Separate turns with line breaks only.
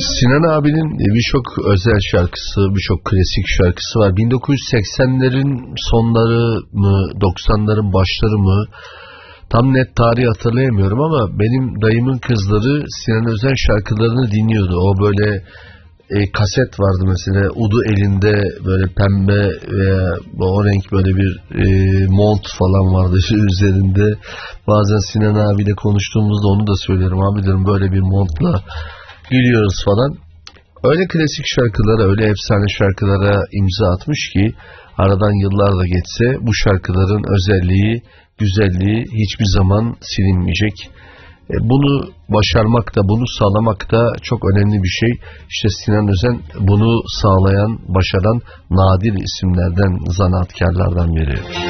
Sinan abinin birçok özel şarkısı, birçok klasik şarkısı var. 1980'lerin sonları mı, 90'ların başları mı? Tam net tarih hatırlayamıyorum ama benim dayımın kızları Sinan Özen şarkılarını dinliyordu. O böyle kaset vardı mesela, udu elinde, böyle pembe veya o renk böyle bir mont falan vardı üzerinde. Bazen Sinan abiyle konuştuğumuzda onu da söylerim, abi diyorum böyle bir montla gülüyoruz falan. Öyle klasik şarkılara, öyle efsane şarkılara imza atmış ki aradan yıllar da geçse bu şarkıların özelliği, güzelliği hiçbir zaman silinmeyecek. Bunu başarmak da, bunu sağlamak da çok önemli bir şey. İşte Sinan Özen bunu sağlayan, başaran nadir isimlerden, zanaatkarlardan biri.